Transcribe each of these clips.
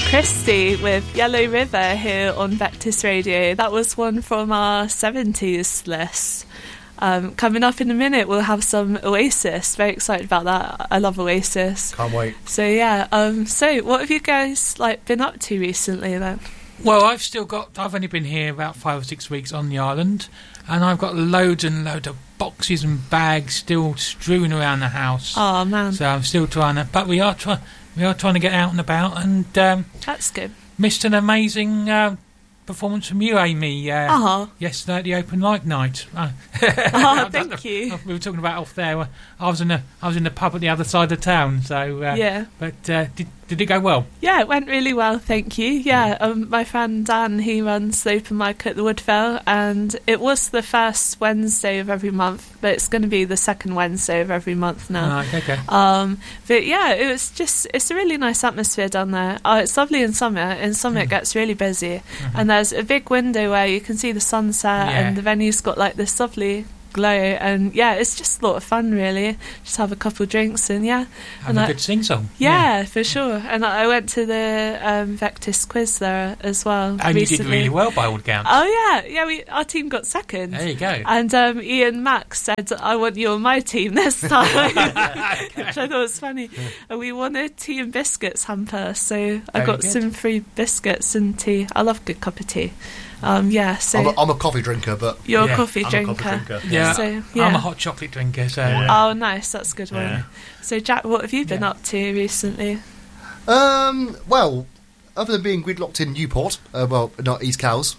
Christie with Yellow River here on Vectis Radio. That was one from our 70s list. Coming up in a minute, we'll have some Oasis. Very excited about that. I love Oasis. Can't wait. So yeah. So what have you guys been up to recently then? Well, I've only been here about 5 or 6 weeks on the island, and I've got loads and loads of boxes and bags still strewn around the house. Oh man! So I'm still trying to, but we are trying to get out and about, and that's good. Missed an amazing performance from you, Amy, yesterday at the open mic night. Thank you. We were talking about off there. I was in the pub at the other side of town. So yeah. But did it go well? Yeah, it went really well, thank you. Yeah, my friend Dan, he runs the open mic at the Woodville, and it was the first Wednesday of every month, but it's going to be the second Wednesday of every month now. Okay. But yeah, it's a really nice atmosphere down there. It's lovely in summer. In summer it gets really busy, and there's a big window where you can see the sunset, and the venue's got like this lovely glow, and yeah, it's just a lot of fun really. Just have a couple of drinks and have a good sing song. Yeah, for sure. And I went to the Vectis quiz there as well. And recently. You did really well by all accounts. Oh yeah. Our team got second. There you go. And Ian Max said, "I want you on my team this time," which I thought was funny. And we won a tea and biscuits hamper, so I got some free biscuits and tea. I love a good cup of tea. So I'm a coffee drinker, but you're a coffee drinker. Yeah. So, I'm a hot chocolate drinker. So oh, nice, that's a good one. So, Jack, what have you been up to recently? Well, other than being gridlocked in Newport, not East Cowes,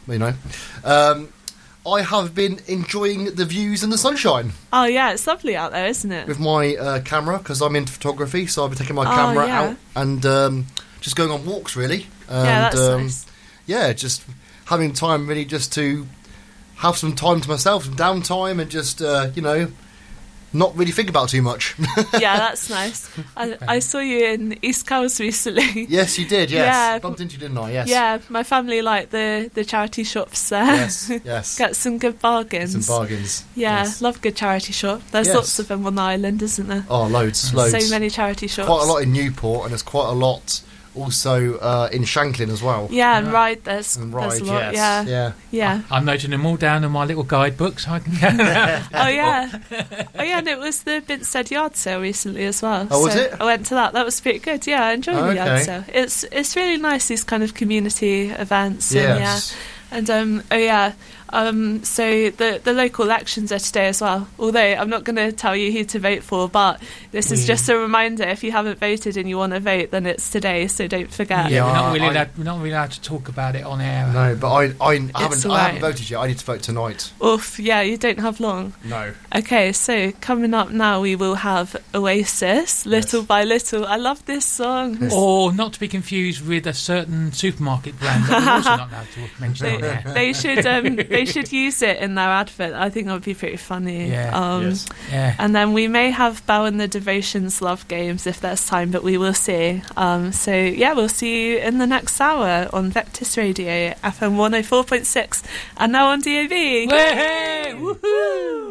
I have been enjoying the views and the sunshine. Oh yeah, it's lovely out there, isn't it? With my camera, because I'm into photography, so I've been taking my camera out and just going on walks, really. And, that's nice. Yeah, just having time really just to have some time to myself, some downtime, and just, not really think about too much. Yeah, that's nice. I saw you in East Cowes recently. Yes, you did, yes. Yeah. Bumped into you, didn't I? Yes. Yeah, my family like the charity shops there. Yes. Get some good bargains. Yeah, yes. Love good charity shop. There's lots of them on the island, isn't there? Oh, loads. So many charity shops. Quite a lot in Newport, and there's quite a lot also in Shanklin as well. Yeah, and Ryde, there's a lot. Yes. Yeah. I'm noting them all down in my little guidebook so I can get Oh yeah, and it was the Binstead yard sale recently as well. Oh, was it? I went to that. That was pretty good. Yeah, I enjoyed the yard sale. It's really nice, these kind of community events. Yes. And so the local elections are today as well. Although I'm not going to tell you who to vote for, but this is just a reminder. If you haven't voted and you want to vote, then it's today. So don't forget. Yeah, we're not really allowed to talk about it on air. No, but I haven't voted yet. I need to vote tonight. Oof, yeah, you don't have long. No. Okay, so coming up now, we will have Oasis, Little by Little. I love this song. Or not to be confused with a certain supermarket brand that we're also not allowed to mention on air. They should use it in their advert. I think that would be pretty funny. Yeah. And then we may have Belle and the Devotions love games if there's time, but we will see. We'll see you in the next hour on Vectis Radio, FM 104.6, and now on DAB. Woohoo!